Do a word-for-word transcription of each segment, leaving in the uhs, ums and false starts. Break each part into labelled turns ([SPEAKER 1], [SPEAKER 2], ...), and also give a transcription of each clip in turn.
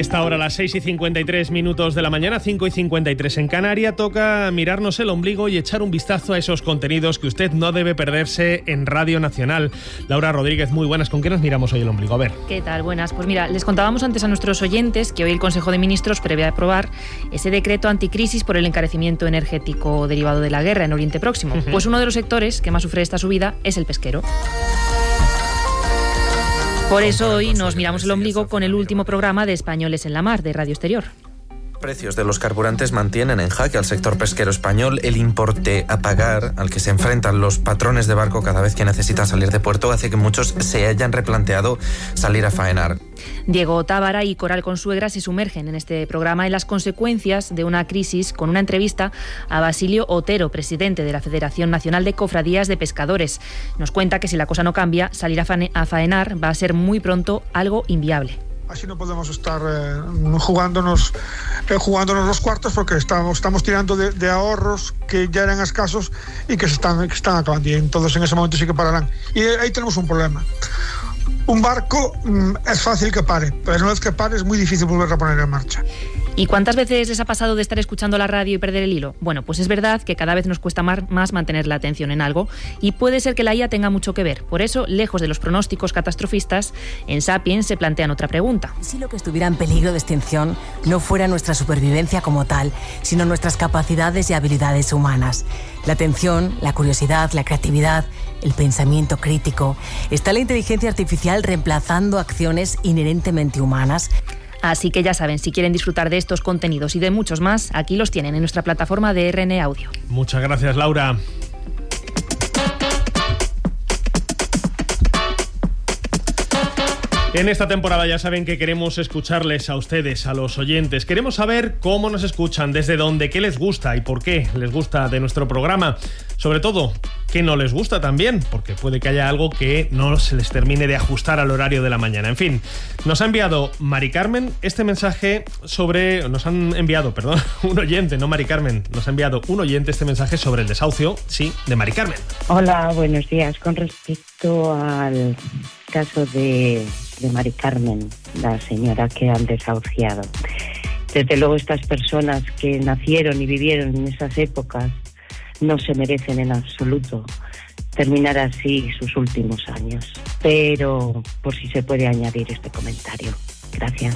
[SPEAKER 1] esta hora, a las seis y cincuenta y tres minutos de la mañana, cinco y cincuenta y tres en Canarias, toca mirarnos el ombligo y echar un vistazo a esos contenidos que usted no debe perderse en Radio Nacional. Laura Rodríguez, muy buenas. ¿Con qué nos miramos hoy el ombligo? A ver.
[SPEAKER 2] ¿Qué tal? Buenas. Pues mira, les contábamos antes a nuestros oyentes que hoy el Consejo de Ministros prevé aprobar ese decreto anticrisis por el encarecimiento energético derivado de la guerra en Oriente Próximo. Uh-huh. Pues uno de los sectores que más sufre esta subida es el pesquero. Por eso hoy nos miramos el ombligo con el último programa de Españoles en la Mar, de Radio Exterior.
[SPEAKER 3] Precios de los carburantes mantienen en jaque al sector pesquero español. El importe a pagar al que se enfrentan los patrones de barco cada vez que necesitan salir de puerto hace que muchos se hayan replanteado salir a faenar.
[SPEAKER 2] Diego Tábara y Coral Consuegra se sumergen en este programa en las consecuencias de una crisis con una entrevista a Basilio Otero, presidente de la Federación Nacional de Cofradías de Pescadores. Nos cuenta que si la cosa no cambia, salir a faenar va a ser muy pronto algo inviable.
[SPEAKER 4] Así no podemos estar eh, jugándonos, eh, jugándonos los cuartos porque estamos, estamos tirando de, de ahorros que ya eran escasos y que se están, que están acabando. Y entonces en ese momento sí que pararán. Y ahí tenemos un problema. Un barco mm, es fácil que pare, pero una vez que pare es muy difícil volver a poner en marcha.
[SPEAKER 2] ¿Y cuántas veces les ha pasado de estar escuchando la radio y perder el hilo? Bueno, pues es verdad que cada vez nos cuesta más mantener la atención en algo y puede ser que la I A tenga mucho que ver. Por eso, lejos de los pronósticos catastrofistas, en Sapiens se plantean otra pregunta.
[SPEAKER 5] ¿Y si lo que estuviera en peligro de extinción no fuera nuestra supervivencia como tal, sino nuestras capacidades y habilidades humanas? La atención, la curiosidad, la creatividad, el pensamiento crítico. ¿Está la inteligencia artificial reemplazando acciones inherentemente humanas?
[SPEAKER 2] Así que ya saben, si quieren disfrutar de estos contenidos y de muchos más, aquí los tienen en nuestra plataforma de R N Audio.
[SPEAKER 1] Muchas gracias, Laura. En esta temporada ya saben que queremos escucharles a ustedes, a los oyentes. Queremos saber cómo nos escuchan, desde dónde, qué les gusta y por qué les gusta de nuestro programa. Sobre todo, qué no les gusta también, porque puede que haya algo que no se les termine de ajustar al horario de la mañana. En fin, nos ha enviado Mari Carmen este mensaje sobre... Nos han enviado, perdón, un oyente, no Mari Carmen. Nos ha enviado un oyente este mensaje sobre el desahucio, sí, de Mari Carmen.
[SPEAKER 6] Hola, buenos días. Con respecto al caso de... de Mari Carmen, la señora que han desahuciado. Desde luego estas personas que nacieron y vivieron en esas épocas no se merecen en absoluto terminar así sus últimos años. Pero por si se puede añadir este comentario. Gracias.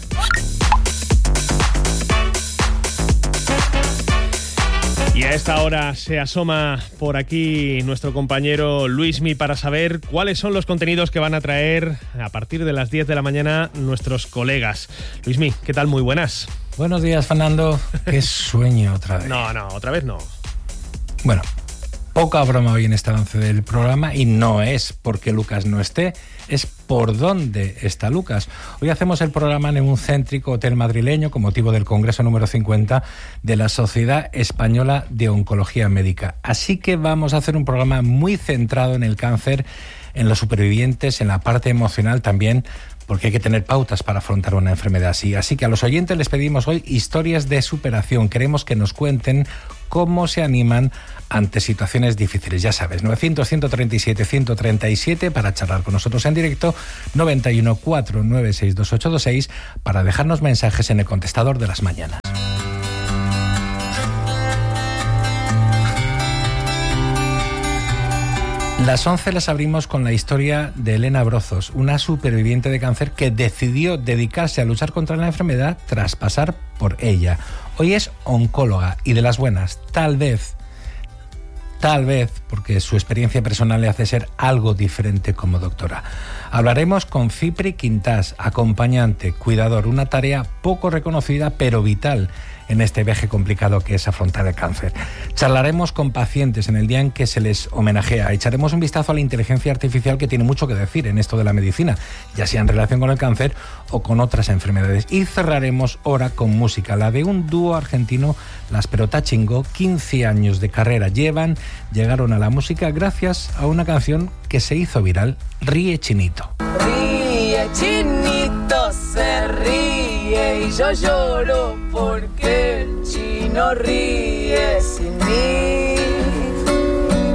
[SPEAKER 1] Y a esta hora se asoma por aquí nuestro compañero Luismi para saber cuáles son los contenidos que van a traer a partir de las diez de la mañana nuestros colegas. Luismi, ¿qué tal? Muy buenas.
[SPEAKER 7] Buenos días, Fernando. Qué sueño otra vez.
[SPEAKER 1] No, no, otra vez no.
[SPEAKER 7] Bueno, poca broma hoy en este avance del programa y no es porque Lucas no esté, es por dónde está Lucas. Hoy hacemos el programa en un céntrico hotel madrileño con motivo del Congreso número cincuenta de la Sociedad Española de Oncología Médica. Así que vamos a hacer un programa muy centrado en el cáncer, en los supervivientes, en la parte emocional también, porque hay que tener pautas para afrontar una enfermedad así. Así que a los oyentes les pedimos hoy historias de superación. Queremos que nos cuenten cómo se animan ante situaciones difíciles. Ya sabes, novecientos, ciento treinta y siete, ciento treinta y siete para charlar con nosotros en directo, noventa y uno, cuatro nueve seis, dos ocho dos seis para dejarnos mensajes en el contestador de las mañanas. Las once las abrimos con la historia de Elena Brozos, una superviviente de cáncer que decidió dedicarse a luchar contra la enfermedad tras pasar por ella. Hoy es oncóloga y de las buenas, tal vez, tal vez, porque su experiencia personal le hace ser algo diferente como doctora. Hablaremos con Cipri Quintás, acompañante, cuidador, una tarea poco reconocida pero vital en este viaje complicado que es afrontar el cáncer. Charlaremos con pacientes en el día en que se les homenajea. Echaremos un vistazo a la inteligencia artificial que tiene mucho que decir en esto de la medicina, ya sea en relación con el cáncer o con otras enfermedades. Y cerraremos hora con música, la de un dúo argentino, Las Perotachingo, quince años de carrera llevan, llegaron a la música gracias a una canción que se hizo viral, Ríe Chinito.
[SPEAKER 8] Ríe Chinito, se ríe y yo lloro porque el chino ríe sin mí.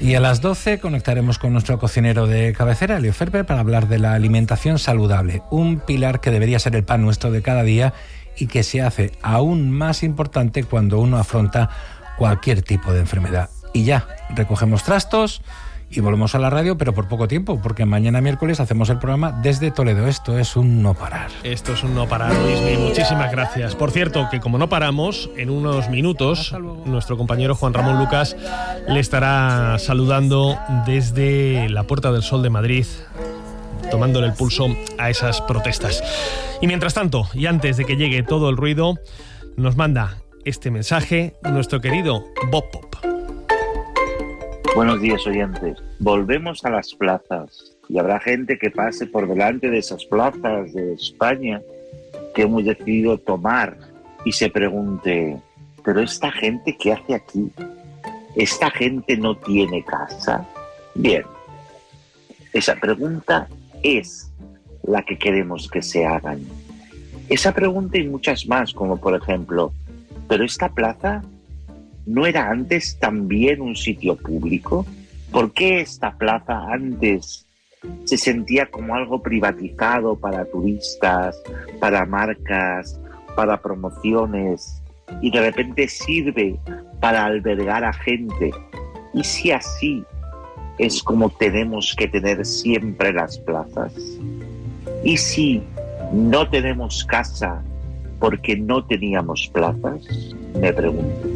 [SPEAKER 7] Y a las doce conectaremos con nuestro cocinero de cabecera, Elio Ferber, para hablar de la alimentación saludable, un pilar que debería ser el pan nuestro de cada día y que se hace aún más importante cuando uno afronta cualquier tipo de enfermedad. Y ya, recogemos trastos y volvemos a la radio, pero por poco tiempo, porque mañana miércoles hacemos el programa desde Toledo. Esto es un no parar.
[SPEAKER 1] Esto es un no parar, Luismi. Muchísimas gracias. Por cierto, que como no paramos, en unos minutos, nuestro compañero Juan Ramón Lucas le estará saludando desde la Puerta del Sol de Madrid, tomándole el pulso a esas protestas. Y mientras tanto, y antes de que llegue todo el ruido, nos manda este mensaje nuestro querido Bob Pop.
[SPEAKER 9] Buenos días, oyentes. Volvemos a las plazas y habrá gente que pase por delante de esas plazas de España que hemos decidido tomar y se pregunte, ¿pero esta gente qué hace aquí? ¿Esta gente no tiene casa? Bien, esa pregunta es la que queremos que se hagan. Esa pregunta y muchas más, como por ejemplo, ¿pero esta plaza no era antes también un sitio público? ¿Por qué esta plaza antes se sentía como algo privatizado para turistas, para marcas, para promociones, y de repente sirve para albergar a gente? ¿Y si así es como tenemos que tener siempre las plazas? ¿Y si no tenemos casa porque no teníamos plazas? Me pregunto.